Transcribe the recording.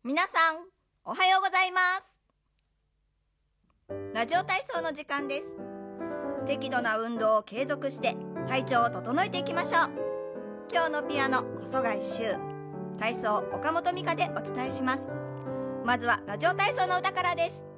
皆さんおはようございます。ラジオ体操の時間です。適度な運動を継続して体調を整えていきましょう。今日のピアノ細貝柊、体操岡本美香でお伝えします。まずはラジオ体操の歌からです。